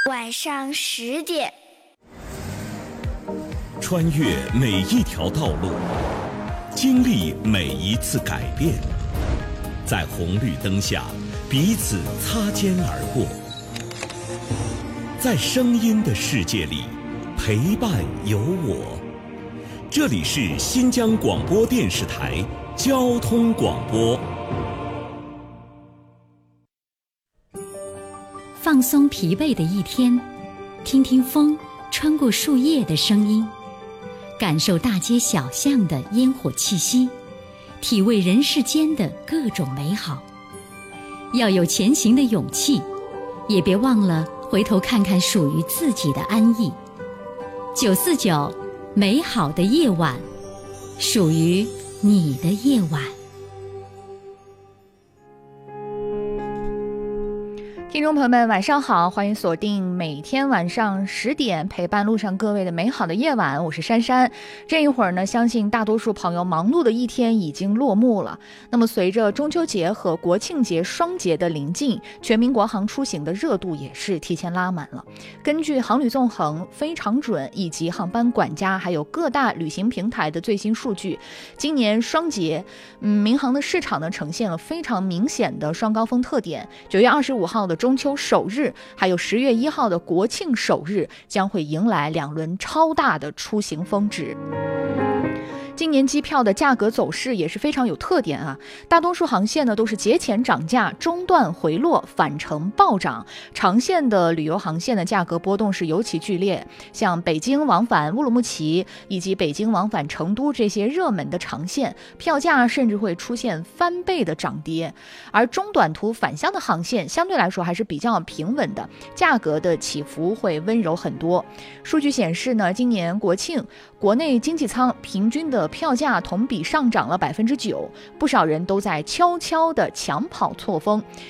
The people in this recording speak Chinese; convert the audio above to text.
晚上10点， 穿越每一条道路，经历每一次改变，在红绿灯下彼此擦肩而过，在声音的世界里陪伴有我。这里是新疆广播电视台交通广播。 放松疲惫的一天，听听风穿过树叶的声音，感受大街小巷的烟火气息，体味人世间的各种美好。要有前行的勇气，也别忘了回头看看属于自己的安逸。949，美好的夜晚，属于你的夜晚。 听众朋友们晚上好，欢迎锁定每天晚上10点陪伴路上各位的美好的夜晚，我是珊珊。这一会儿呢，相信大多数朋友忙碌的一天已经落幕了。那么随着中秋节和国庆节双节的临近，全民国航出行的热度也是提前拉满了。根据航旅纵横、非常准以及航班管家还有各大旅行平台的最新数据，今年双节民航的市场呢呈现了非常明显的双高峰特点。9月25号的中秋首日，还有10月1号的国庆首日，将会迎来2轮超大的出行峰值。今年机票的价格走势也是非常有特点啊，大多数航线呢都是节前涨价，中段回落，返程暴涨。长线的旅游航线的价格波动是尤其剧烈，像北京往返乌鲁木齐以及北京往返成都这些热门的长线，票价甚至会出现翻倍的涨跌。而中短途返乡的航线相对来说还是比较平稳的，价格的起伏会温柔很多。数据显示呢，今年国庆国内经济舱平均的票价同比上涨了9%，不少人都在悄悄地抢跑错峰。